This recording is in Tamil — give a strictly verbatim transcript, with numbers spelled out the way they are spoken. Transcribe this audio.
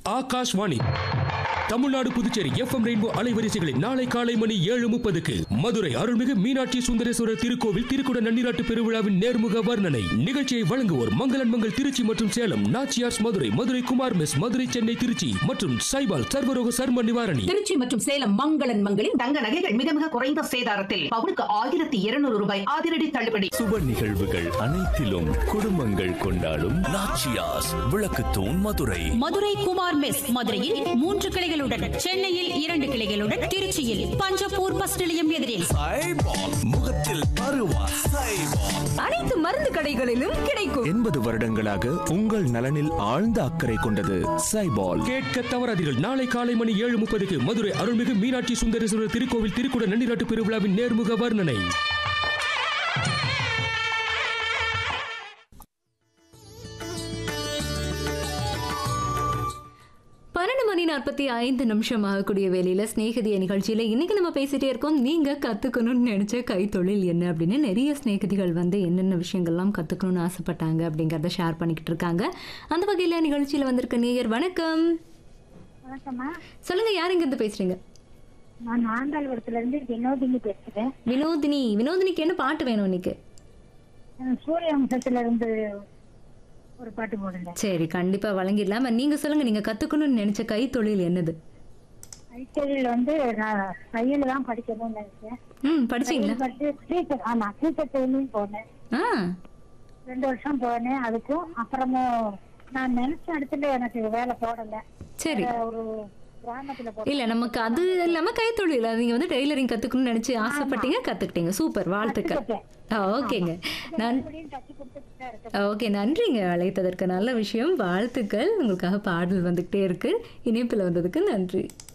ஆகாஷ்வாணி தமிழ்நாடு புதுச்சேரி எஃப்எம் ரெயின்போ அலைவரிசைகளில் நாளை காலை மணி ஏழு முப்பதுக்கு மதுரை அருள்மிகு மீனாட்சி சுந்தரேஸ்வரர் திருக்கோவில் திருக்குட நன்னிராட்டு பெருவிழாவின் நேர்முக வர்ணனை. நிகழ்ச்சியை வழங்குவோர் மங்களன் மங்கள் திருச்சி மற்றும் சேலம், நாச்சியார்ஸ் மதுரை, மதுரை குமார் மெஸ், மதுரை சென்னை திருச்சி மற்றும் சைபால் சர்வரோக சர்ம நிவாரணி. திருச்சி மற்றும் சேலம் மங்களன் மங்களில் தங்க நகைகள் மிக மிக குறைந்த சேதாரத்தில் பவுனுக்கு ஆயிரத்தி இருநூறு ரூபாய் அதிரடி தள்ளுபடி. சுப நிகழ்வுகள் அனைத்திலும் குடும்பங்கள் கொண்டாடும் நாச்சியார்ஸ் விளக்குத்தூண் மதுரை. மதுரை குமார் மெஸ் மதுரையில் மூன்று கிளைகளுடன், சென்னையில் இரண்டு கிளைகளுடன், திருச்சியில் பஞ்சப்பூர் பஸ் நிலையம் எதிரில் முகத்தில் பருவா அனைத்து மருந்து கடைகளிலும் கிடைக்கும். எண்பது வருடங்களாக உங்கள் நலனில் ஆழ்ந்த அக்கறை கொண்டது சைபால். கேட்க தவறாதீர்கள். நாளை காலை மணி ஏழு முப்பதுக்கு மதுரை அருள்மிகு மீனாட்சி சுந்தரேஸ்வரர் திருக்கோவில் திருக்குட நன்னிராட்டு பெருவிழாவின் நேர்முக வர்ணனை. பன்னெண்டு மணி நாற்பத்தி ஐந்து நிமிஷம் ஆகக்கூடிய வேலையில ஸ்நேகிதிய நிகழ்ச்சியில இன்னைக்கு நம்ம பேசிட்டே இருக்கோம். நீங்க கத்துக்கணும்னு நினைச்ச கைத்தொழில் என்ன அப்படின்னு. நிறைய ஸ்நேகிதிகள் வந்து என்னென்ன விஷயங்கள்லாம் கத்துக்கணும்னு ஆசைப்பட்டாங்க அப்படிங்கறத ஷேர் பண்ணிக்கிட்டு இருக்காங்க. அந்த வகையில நிகழ்ச்சியில வந்திருக்க நேயர் வணக்கம். வணக்கம்மா. சொல்லுங்க, யார் இங்க இருந்து பேசுறீங்க? நான் ஆண்டாள்புரத்துல இருந்து வினோதினி பேசுறேன். வினோதினி. வினோதினிக்கு என்ன பாட்டு வேணும் இன்னைக்கு? சூரிய வம்சத்துல இருந்து ஒரு பாட்டு போடுங்க. சரி, கண்டிப்பா வழங்கிடலாம். நீங்க சொல்லுங்க, நீங்க கத்துக்கணும்னு நினைச்ச கைத்தொழில் என்னது? கைத்தொழில் வந்து நான் தையல் தான் படிக்கணும்னு நினைச்சேன். ம், படிச்சீங்களா? டீச்சர். ஆமா, டீச்சர் ட்ரைனிங் போனேன். ஆ, ரெண்டு வருஷம் போனேன். அதுக்கும் அப்புறமும் நான் நினைச்ச இடத்துல எனக்கு வேலை போடல. சரி. ஒரு கிராமத்துல இல்ல, நமக்கு அது இல்லாம கைத்தொழில், நீங்க வந்து டெய்லரிங் கத்துக்கணும்னு நினைச்சு ஆசைப்பட்டீங்க, கத்துக்கிட்டீங்க. சூப்பர், வாழ்த்துக்கள். ஓகேங்க. நான் ஓகே, நன்றிங்க அழைத்ததற்கு. நல்ல விஷயம், வாழ்த்துக்கள். உங்களுக்காக பாடல் வந்துகிட்டே இருக்கு. இணைப்பில் வந்ததுக்கு நன்றி.